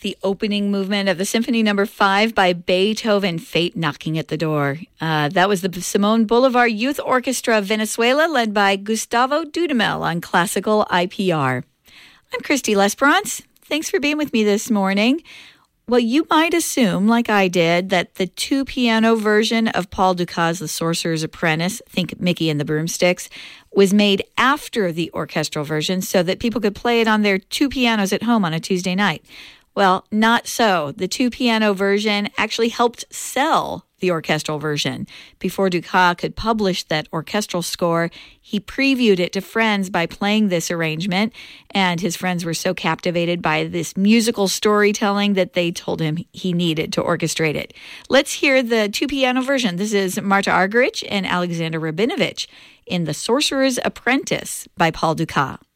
the opening movement of the Symphony No. 5 by Beethoven, Fate Knocking at the Door. That was the Simon Bolivar Youth Orchestra of Venezuela, led by Gustavo Dudamel on classical IPR. I'm Christy Lesperance. Thanks for being with me this morning. Well, you might assume, like I did, that the two-piano version of Paul Dukas' The Sorcerer's Apprentice, think Mickey and the Broomsticks, was made after the orchestral version so that people could play it on their two pianos at home on a Tuesday night. Well, not so. The two-piano version actually helped sell the orchestral version. Before Dukas could publish that orchestral score, he previewed it to friends by playing this arrangement, and his friends were so captivated by this musical storytelling that they told him he needed to orchestrate it. Let's hear the two-piano version. This is Marta Argerich and Alexander Rabinovich in The Sorcerer's Apprentice by Paul Dukas.